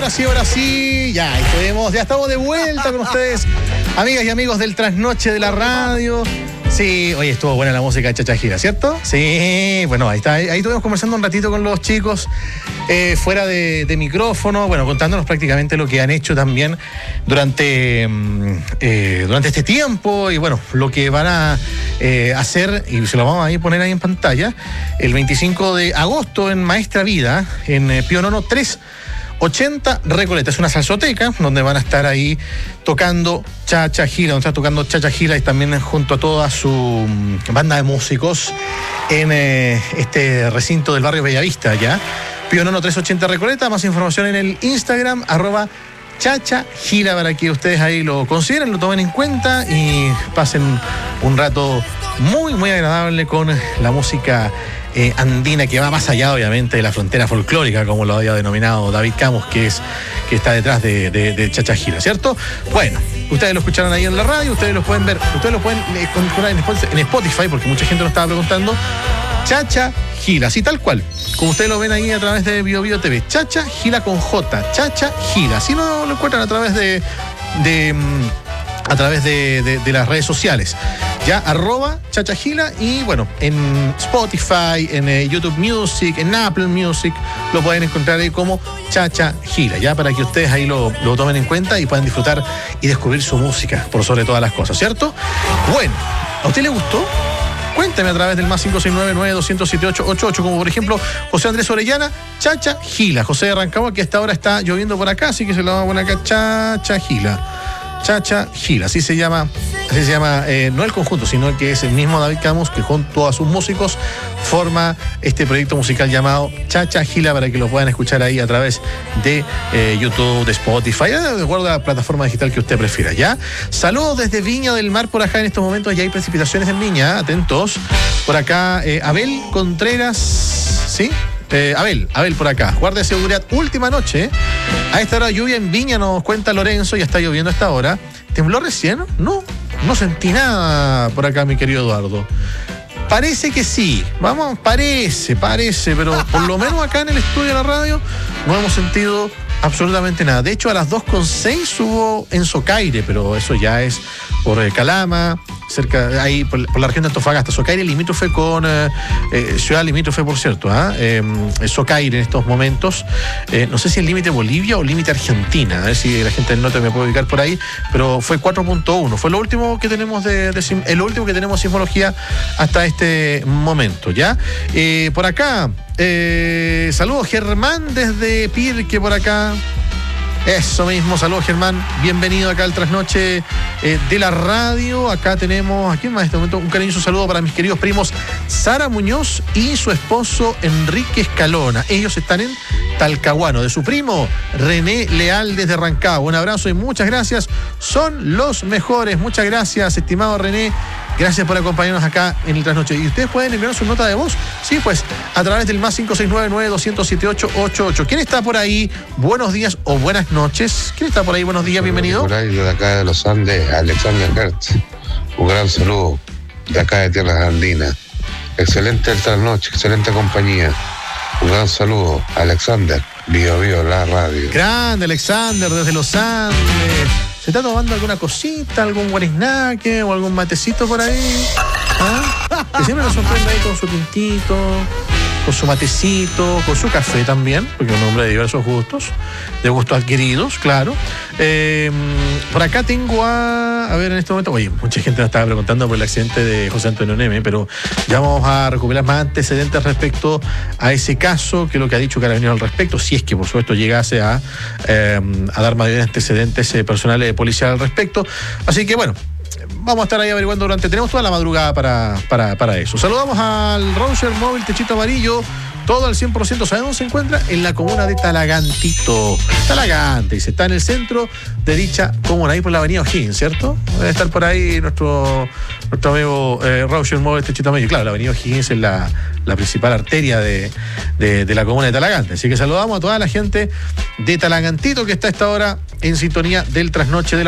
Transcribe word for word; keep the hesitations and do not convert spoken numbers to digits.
ahora sí, ahora sí. Ya, ahí estuvimos, ya estamos de vuelta con ustedes, amigas y amigos del Trasnoche de la Radio. Sí, oye, estuvo buena la música de Chacha Gira, ¿cierto? Sí, bueno, ahí está. Ahí, ahí estuvimos conversando un ratito con los chicos eh, fuera de, de micrófono, bueno, contándonos prácticamente lo que han hecho también durante, eh, durante este tiempo y bueno, lo que van a eh, hacer, y se lo vamos a ir poner ahí en pantalla, el veinticinco de agosto en Maestra Vida, en eh, Pío Nono tres ochenta Recoleta. Es una salsoteca donde van a estar ahí tocando Chacha Gira, donde está tocando Chacha Gira y también junto a toda su banda de músicos en eh, este recinto del barrio Bellavista, ya. Pío Nono tres ochenta Recoleta. Más información en el Instagram, arroba Chacha Gira, para que ustedes ahí lo consideren, lo tomen en cuenta y pasen un rato muy, muy agradable con la música Eh, andina, que va más allá obviamente de la frontera folclórica, como lo había denominado David Camus, que es que está detrás de, de, de Chacha Gira, ¿cierto? Bueno, ustedes lo escucharon ahí en la radio, ustedes lo pueden ver, ustedes lo pueden encontrar en Spotify, porque mucha gente nos estaba preguntando. Chacha Gira, así tal cual, como ustedes lo ven ahí a través de Bio Bio T V, Chacha Gira con J, Chacha Gira, así lo, lo encuentran a través de, de a través de, de, de las redes sociales, ya, arroba Chacha Gira, y bueno, en Spotify, en eh, YouTube Music, en Apple Music, lo pueden encontrar ahí como Chacha Gira, ya, para que ustedes ahí lo, lo tomen en cuenta y puedan disfrutar y descubrir su música por sobre todas las cosas, ¿cierto? Bueno, ¿a usted le gustó? Cuénteme a través del más cinco seis nueve, nueve dos cero cero, siete ocho ocho ocho, como por ejemplo José Andrés Orellana, Chacha Gira. José de Rancagua, que hasta ahora está lloviendo por acá, así que se lo vamos a poner acá, Chacha Gira. Chacha Gira, así se llama, así se llama, eh, no el conjunto, sino que es el mismo David Camus, que junto a sus músicos forma este proyecto musical llamado Chacha Gira, para que lo puedan escuchar ahí a través de eh, YouTube, de Spotify, de acuerdo a la plataforma digital que usted prefiera, ¿ya? Saludos desde Viña del Mar por acá en estos momentos, ya hay precipitaciones en Viña, atentos. Por acá, eh, Abel Contreras, ¿sí? Eh, Abel, Abel por acá, guardia de seguridad, última noche. A esta hora lluvia en Viña, nos cuenta Lorenzo, ya está lloviendo a esta hora. ¿Tembló recién? No, no sentí nada por acá, mi querido Eduardo. Parece que sí, vamos, parece, parece, pero por lo menos acá en el estudio de la radio no hemos sentido absolutamente nada. De hecho, a las dos con seis hubo en Socaire, pero eso ya es por eh, Calama, cerca, ahí por, por la región de Antofagasta. Socaire limítrofe con eh, eh, ciudad limítrofe, por cierto, ¿eh? Eh, Socaire en estos momentos, eh, no sé si el límite Bolivia o límite Argentina, a ver si la gente del norte me puede ubicar por ahí, pero fue cuatro punto uno, fue lo último que tenemos de, de el último que tenemos sismología hasta este momento, ¿ya? Eh, por acá, eh, saludos Germán desde Pirque por acá. Eso mismo, saludos Germán, bienvenido acá al Trasnoche eh, de la Radio. Acá tenemos, aquí en este momento, un cariñoso saludo para mis queridos primos Sara Muñoz y su esposo Enrique Escalona. Ellos están en Talcahuano. De su primo René Leal desde Rancagua. Un abrazo y muchas gracias, son los mejores. Muchas gracias, estimado René. Gracias por acompañarnos acá en el Trasnoche. Y ustedes pueden enviarnos su nota de voz, sí, pues, a través del más cinco seis nueve, nueve dos cero cero, siete ocho ocho ocho. ¿Quién está por ahí? Buenos días o buenas noches. ¿Quién está por ahí? Buenos días, bienvenido. Por ahí, de acá de los Andes, Alexander Hertz. Un gran saludo de acá de Tierras Andinas. Excelente el Trasnoche, excelente compañía. Un gran saludo, Alexander, Bio Bio, la radio. Grande, Alexander, desde los Andes. ¿Se está tomando alguna cosita, algún guarisnaque o algún matecito por ahí? ¿Ah? Que siempre nos sorprende ahí con su tintito, con su matecito, con su café también, porque es un hombre de diversos gustos, de gustos adquiridos, claro. Eh, por acá tengo a... A ver, en este momento... Oye, mucha gente nos estaba preguntando por el accidente de José Antonio Neme, pero ya vamos a recuperar más antecedentes respecto a ese caso, que es lo que ha dicho Carabineros al respecto, si es que, por supuesto, llegase a, eh, a dar mayores antecedentes eh, personales de policía al respecto. Así que, bueno, vamos a estar ahí averiguando durante... Tenemos toda la madrugada para, para, para eso. Saludamos al Roger Móvil Techito Amarillo. Todo al cien por ciento. ¿Sabe dónde se encuentra? En la comuna de Talagantito. Talagante. Y se está en el centro de dicha comuna, ahí por la avenida O'Higgins, ¿cierto? Debe estar por ahí nuestro, nuestro amigo eh, Roger Móvil Techito Amarillo. Claro, la avenida O'Higgins es la, la principal arteria de, de, de la comuna de Talagante. Así que saludamos a toda la gente de Talagantito que está a esta hora en sintonía del Trasnoche de la